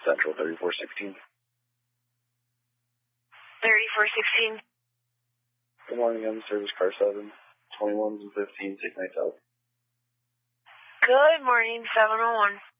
Central 3416. 3416. Good morning, I'm service car 7, 21s and 15, 6 nights out. Good morning, 701.